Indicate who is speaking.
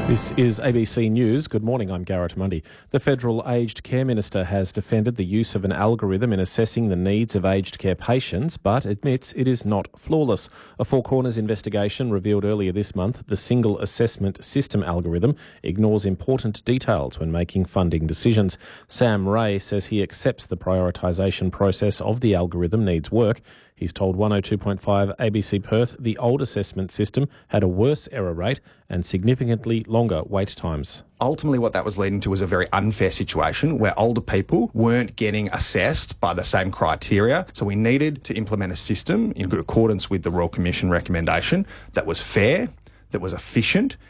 Speaker 1: This is ABC News. Good morning, I'm Garrett Mundy. The Federal Aged Care Minister has defended the use of an algorithm in assessing the needs of aged care patients, but admits it is not flawless. A Four Corners investigation revealed earlier this month the single assessment system algorithm ignores important details when making funding decisions. Sam Ray says he accepts the prioritisation process of the algorithm needs work. He's told 102.5 ABC Perth the old assessment system had a worse error rate and significantly longer wait times.
Speaker 2: Ultimately, what that was leading to was a very unfair situation where older people weren't getting assessed by the same criteria. So we needed to implement a system in good accordance with the Royal Commission recommendation that was fair, that was efficient